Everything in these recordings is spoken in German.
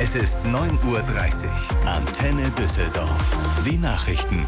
Es ist 9:30 Uhr. Antenne Düsseldorf. Die Nachrichten.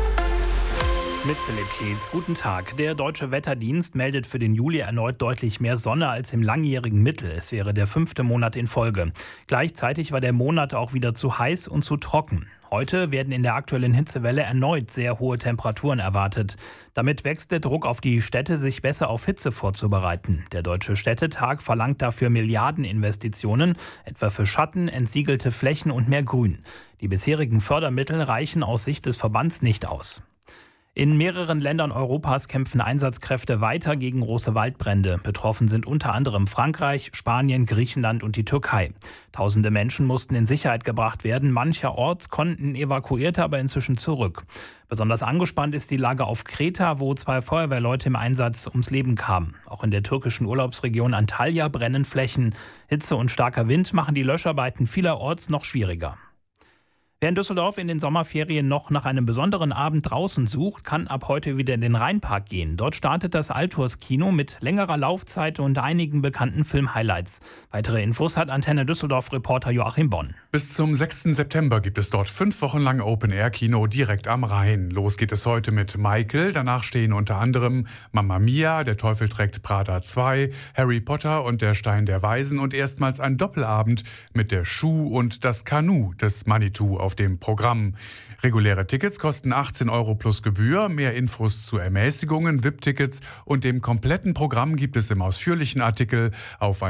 Mit Philipp Klees. Guten Tag. Der Deutsche Wetterdienst meldet für den Juli erneut deutlich mehr Sonne als im langjährigen Mittel. Es wäre der 5. Monat in Folge. Gleichzeitig war der Monat auch wieder zu heiß und zu trocken. Heute werden in der aktuellen Hitzewelle erneut sehr hohe Temperaturen erwartet. Damit wächst der Druck auf die Städte, sich besser auf Hitze vorzubereiten. Der Deutsche Städtetag verlangt dafür Milliardeninvestitionen, etwa für Schatten, entsiegelte Flächen und mehr Grün. Die bisherigen Fördermittel reichen aus Sicht des Verbands nicht aus. In mehreren Ländern Europas kämpfen Einsatzkräfte weiter gegen große Waldbrände. Betroffen sind unter anderem Frankreich, Spanien, Griechenland und die Türkei. Tausende Menschen mussten in Sicherheit gebracht werden. Mancherorts konnten Evakuierte aber inzwischen zurück. Besonders angespannt ist die Lage auf Kreta, wo 2 Feuerwehrleute im Einsatz ums Leben kamen. Auch in der türkischen Urlaubsregion Antalya brennen Flächen. Hitze und starker Wind machen die Löscharbeiten vielerorts noch schwieriger. Wer in Düsseldorf in den Sommerferien noch nach einem besonderen Abend draußen sucht, kann ab heute wieder in den Rheinpark gehen. Dort startet das Alturs-Kino mit längerer Laufzeit und einigen bekannten Film-Highlights. Weitere Infos hat Antenne Düsseldorf-Reporter Joachim Bonn. Bis zum 6. September gibt es dort 5 Wochen lang Open-Air-Kino direkt am Rhein. Los geht es heute mit Michael. Danach stehen unter anderem Mamma Mia, Der Teufel trägt Prada 2, Harry Potter und der Stein der Weisen und erstmals ein Doppelabend mit der Schuh und das Kanu des Manitou auf dem Programm. Reguläre Tickets kosten 18 € plus Gebühr. Mehr Infos zu Ermäßigungen, VIP-Tickets und dem kompletten Programm gibt es im ausführlichen Artikel auf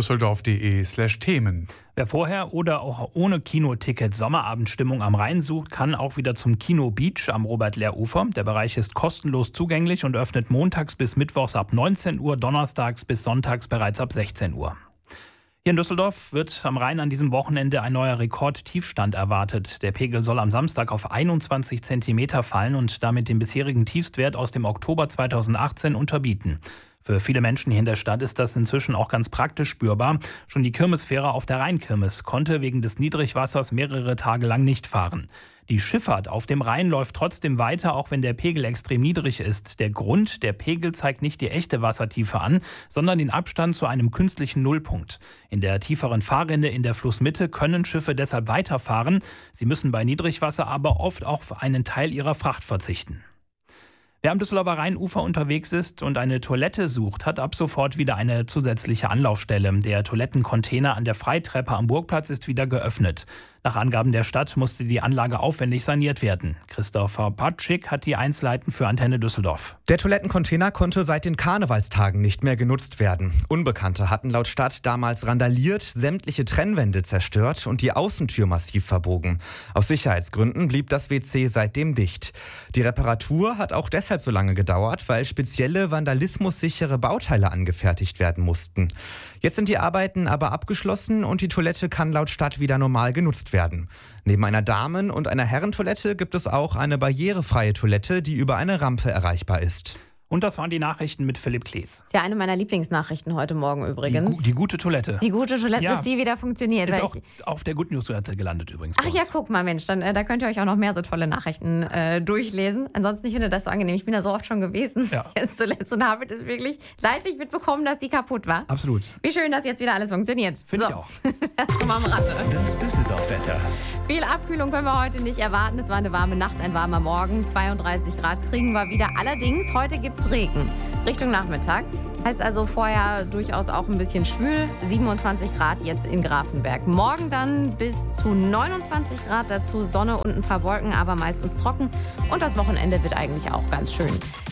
antennedüsseldorf.de/Themen. Wer vorher oder auch ohne Kinoticket Sommerabendstimmung am Rhein sucht, kann auch wieder zum Kino Beach am Robert-Lehr-Ufer. Der Bereich ist kostenlos zugänglich und öffnet montags bis mittwochs ab 19 Uhr, donnerstags bis sonntags bereits ab 16 Uhr. Hier in Düsseldorf wird am Rhein an diesem Wochenende ein neuer Rekordtiefstand erwartet. Der Pegel soll am Samstag auf 21 Zentimeter fallen und damit den bisherigen Tiefstwert aus dem Oktober 2018 unterbieten. Für viele Menschen hier in der Stadt ist das inzwischen auch ganz praktisch spürbar. Schon die Kirmesfähre auf der Rheinkirmes konnte wegen des Niedrigwassers mehrere Tage lang nicht fahren. Die Schifffahrt auf dem Rhein läuft trotzdem weiter, auch wenn der Pegel extrem niedrig ist. Der Grund, der Pegel zeigt nicht die echte Wassertiefe an, sondern den Abstand zu einem künstlichen Nullpunkt. In der tieferen Fahrrinne in der Flussmitte können Schiffe deshalb weiterfahren. Sie müssen bei Niedrigwasser aber oft auch auf einen Teil ihrer Fracht verzichten. Wer am Düsseldorfer Rheinufer unterwegs ist und eine Toilette sucht, hat ab sofort wieder eine zusätzliche Anlaufstelle. Der Toilettencontainer an der Freitreppe am Burgplatz ist wieder geöffnet. Nach Angaben der Stadt musste die Anlage aufwendig saniert werden. Christopher Patschik hat die Einzelheiten für Antenne Düsseldorf. Der Toilettencontainer konnte seit den Karnevalstagen nicht mehr genutzt werden. Unbekannte hatten laut Stadt damals randaliert, sämtliche Trennwände zerstört und die Außentür massiv verbogen. Aus Sicherheitsgründen blieb das WC seitdem dicht. Die Reparatur hat auch deshalb so lange gedauert, weil spezielle vandalismussichere Bauteile angefertigt werden mussten. Jetzt sind die Arbeiten aber abgeschlossen und die Toilette kann laut Stadt wieder normal genutzt werden. Neben einer Damen- und einer Herrentoilette gibt es auch eine barrierefreie Toilette, die über eine Rampe erreichbar ist. Und das waren die Nachrichten mit Philipp Klees. Das ist ja eine meiner Lieblingsnachrichten heute Morgen übrigens. Die gute Toilette. Die gute Toilette, dass die wieder funktioniert. Ist auch auf der Good News Toilette gelandet übrigens. Ach ja, guck mal Mensch, dann da könnt ihr euch auch noch mehr so tolle Nachrichten durchlesen. Ansonsten, ich finde das so angenehm. Ich bin da so oft schon gewesen. Ja. Jetzt zuletzt und habe es wirklich leidlich mitbekommen, dass die kaputt war. Absolut. Wie schön, dass jetzt wieder alles funktioniert. Finde ich auch. Das ist mal am Rande. Das Düsseldorf-Wetter. Viel Abkühlung können wir heute nicht erwarten. Es war eine warme Nacht, ein warmer Morgen. 32 Grad kriegen wir wieder. Allerdings, heute gibt es Regen. Richtung Nachmittag. Heißt also vorher durchaus auch ein bisschen schwül. 27 Grad jetzt in Grafenberg. Morgen dann bis zu 29 Grad, dazu Sonne und ein paar Wolken, aber meistens trocken. Und das Wochenende wird eigentlich auch ganz schön.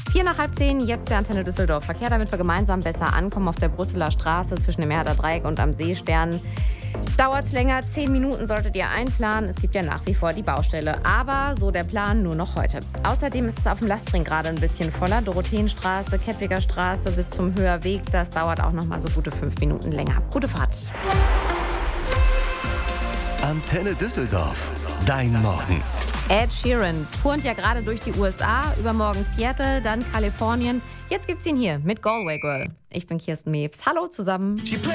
9:45, jetzt der Antenne Düsseldorf Verkehr, damit wir gemeinsam besser ankommen auf der Brüsseler Straße zwischen dem Herder Dreieck und am Seestern. Dauert es länger, 10 Minuten solltet ihr einplanen. Es gibt ja nach wie vor die Baustelle. Aber so der Plan nur noch heute. Außerdem ist es auf dem Lastring gerade ein bisschen voller. Dorotheenstraße, Kettwiger Straße bis zum Höherweg. Das dauert auch noch mal so gute 5 Minuten länger. Gute Fahrt. Antenne Düsseldorf. Dein Morgen. Ed Sheeran turnt ja gerade durch die USA. Übermorgen Seattle, dann Kalifornien. Jetzt gibt's ihn hier mit Galway Girl. Ich bin Kirsten Mewes. Hallo zusammen.